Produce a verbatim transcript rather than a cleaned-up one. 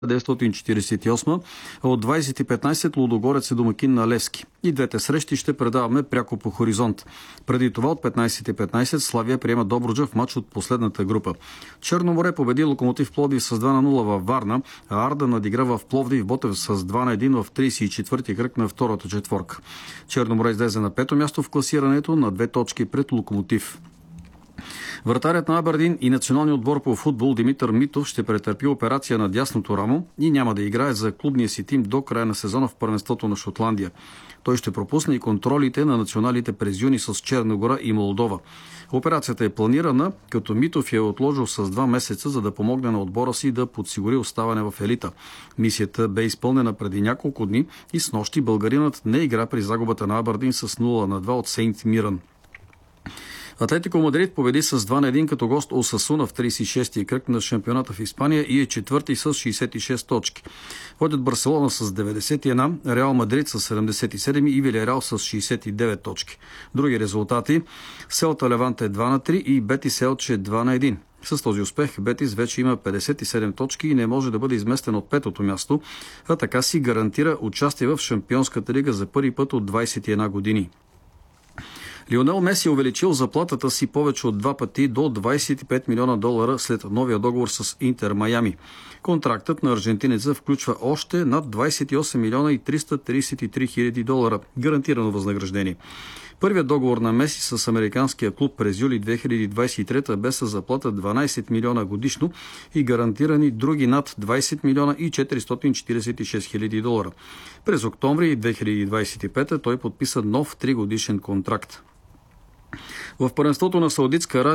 деветстотин четиридесет и осма, а от двайсет и петнайсет Лудогорец е домакин на Левски. И двете срещи ще предаваме пряко по Хоризонт. Преди това от петнайсет и петнайсет Славия приема Добруджа в матч от последната група. Черно море победи Локомотив Пловдив с два на нула във Варна, а Арда надигра в Пловдив Ботев с два на един в трийсет и четвърти кръг на втората четворка. Черно море излезе на пето място в класирането на две точки пред Локомотив. Вратарят на Абердин и националния отбор по футбол Димитър Митов ще претърпи операция на дясното рамо и няма да играе за клубния си тим до края на сезона в първенството на Шотландия. Той ще пропусне и контролите на националите през юни с Черна гора и Молдова. Операцията е планирана, като Митов я е отложил с два месеца, за да помогне на отбора си да подсигури оставане в елита. Мисията бе изпълнена преди няколко дни и снощи българинът не игра при загубата на Абердин с нула на два от Сейнт Мирън. Атлетико Мадрид победи с два на един като гост Осасуна в трийсет и шести кръг на шампионата в Испания и е четвърти с шейсет и шест точки. Водят Барселона с деветдесет и една, Реал Мадрид с седемдесет и седем и Вилиарреал с шейсет и девет точки. Други резултати: Селта Леванте два на три и Бетис Елче два на един. С този успех Бетис вече има петдесет и седем точки и не може да бъде изместен от петото място, а така си гарантира участие в Шампионската лига за първи път от двайсет и една години. Лионел Меси е увеличил заплатата си повече от два пъти до двайсет и пет милиона долара след новия договор с Интер Майами. Контрактът на аржентинеца включва още над двайсет и осем милиона и триста трийсет и три хиляди долара гарантирано възнаграждение. Първият договор на Меси с американския клуб през юли две хиляди двайсет и трета бе със заплата дванайсет милиона годишно и гарантирани други над двайсет милиона и четиристотин четирийсет и шест хиляди долара. През октомври две хиляди двайсет и пета той подписа нов тригодишен контракт. В първенството на Саудитска Арабия